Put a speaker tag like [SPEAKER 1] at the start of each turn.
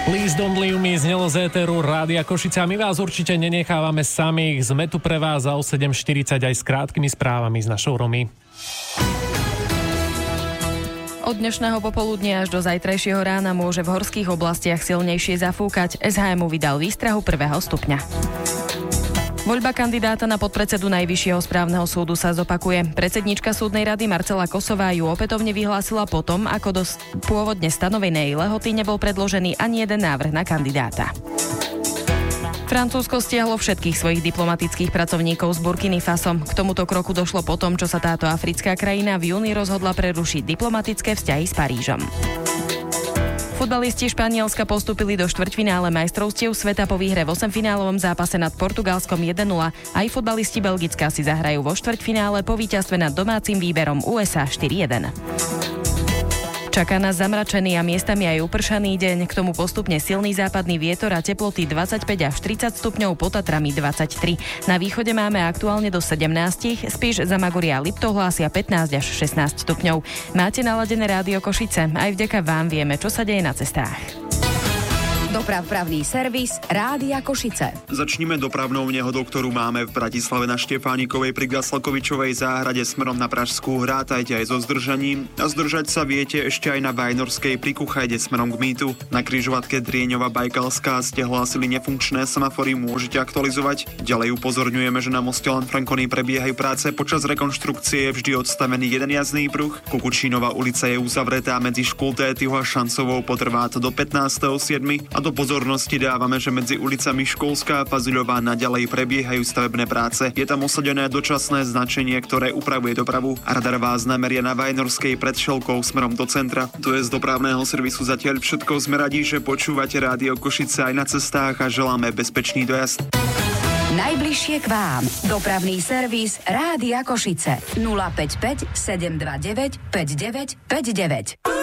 [SPEAKER 1] Please Don't Leave Me znelo z éteru Rádia Košice a my vás určite nenechávame samých. Sme tu pre vás a o 7.40 aj s krátkými správami s našou Romy.
[SPEAKER 2] Od dnešného popoludnia až do zajtrajšieho rána môže v horských oblastiach silnejšie zafúkať. SHMU vydal výstrahu 1. stupňa. Voľba kandidáta na podpredsedu Najvyššieho správneho súdu sa zopakuje. Predsedníčka súdnej rady Marcela Kosová ju opätovne vyhlásila potom, ako do pôvodne stanovenej lehoty nebol predložený ani jeden návrh na kandidáta. Francúzsko stiahlo všetkých svojich diplomatických pracovníkov z Burkiny Faso. K tomuto kroku došlo potom, čo sa táto africká krajina v júni rozhodla prerušiť diplomatické vzťahy s Parížom. Futbalisti Španielska postúpili do štvrťfinále majstrovstiev sveta po výhre v 8-finálovom zápase nad Portugalskom 1-0. Aj futbalisti Belgicka si zahrajú vo štvrťfinále po víťazstve nad domácim výberom USA 4-1. Čaká nás zamračený a miestami aj upršaný deň, k tomu postupne silný západný vietor a teploty 25 až 30 stupňov, pod Tatrami 23. Na východe máme aktuálne do 17, Spiš, Zamagoria a Liptov hlásia 15 až 16 stupňov. Máte naladené Rádio Košice, aj vďaka vám vieme, čo sa deje na cestách.
[SPEAKER 3] Dopravný servis Rádia Košice.
[SPEAKER 4] Začnime dopravnou nehodou, ktorú máme v Bratislave na Štefánikovej pri Gaslakovičovej záhrade smerom na Pražskú. Hrátajte aj so zdržaním. A zdržať sa viete ešte aj na Vajnorskej pri Kuchajde smerom k Mýtu. Na križovatke Drieňova Bajkalská ste hlásili nefunkčné semafory, môžete aktualizovať. Ďalej upozorňujeme, že na moste Lanfranconi prebiehajú práce. Počas rekonštrukcie je vždy odstavený jeden jazdný pruh. Kukučínova ulica je uzavretá medzi Škultétyho a Šancovou, potrvá to do 15.7. A do pozornosti dávame, že medzi ulicami Školská a Fazuľová naďalej prebiehajú stavebné práce. Je tam osadené dočasné značenie, ktoré upravuje dopravu. Radar vás nameria na Vajnorskej pred Šelkou smerom do centra. To je z dopravného servisu zatiaľ všetko. Sme radi, že počúvate Rádio Košice aj na cestách a želáme bezpečný dojazd.
[SPEAKER 3] Najbližšie k vám. Dopravný servis Rádia Košice. 055 729 5959.